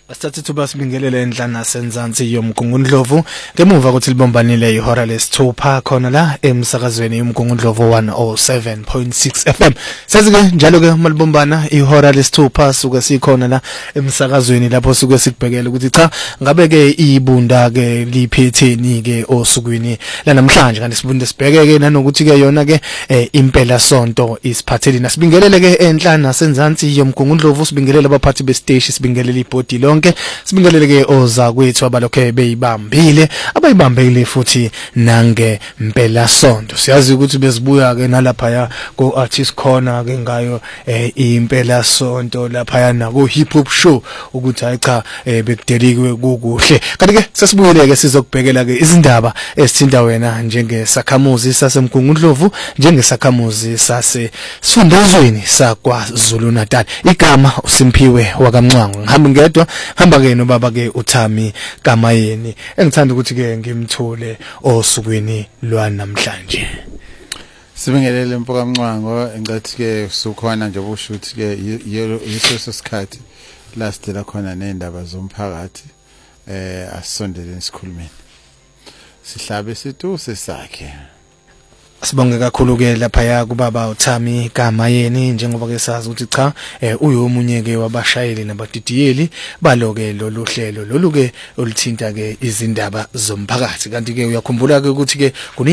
Asithathe thuba sibingelele enhlana senzansi yomgungundlovu ngemuva ukuthi libombanile ihora lesithupha khona la emsakazweni yomgungundlovu 107.6 FM. Sezike njalo ke malibombana ihora lesithupha suke sikhona la emsakazweni lapho suke sikubhekela ukuthi cha ngabe ke ibunda ke liphetheni ke osukwini lanamhlanje kanti sibunde sibheke ke nanokuthi ke yona ke impela sonto isiphatheli nasibingelele ke enhlana senzansi yomgungundlovu sibingelele abaphathi besiteshi sibingelele ibhodi lonke sibingelele ke oza kwethu abalokhe beyibambile abayibambile futhi nange impela sonto siyazi ukuthi bezibuya ke nalapha ko artist corner ke ngayo impela sonto lapha na ku hip hop show ukuthi hayi cha bekudeliwe kukuhle kanti ke sesibuyele ke sizokubhekela ke izindaba esithinta wena njengesakhamuzi sasemgungundlovu njengesakhamuzi sase sifundazweni saKwaZulu Natal igama uSimphiwe wakamncwangu ngihamba ngedwa hamba ke nobaba ke uThami Kamayeni engithanda ukuthi ke ngimthole osukwini lwanamhlanje. Sibingelele mpoka mncwango engathi ke sukhona nje busho ukuthi ke yiso sikhathi last la khona nendaba zomphakathi asondele esikhulumeni sihlabe situ sesakhe. Sibonge kakhulu ke lapha kubaba uThami Kamayeni njengoba ke sazi ukuthi cha uyomunye ke wabashayeli nabadidiyeli baloke lolu hlelo lolu ke oluthinta ke izindaba zomphakathi kanti ke uyakhumbula ke ukuthi ke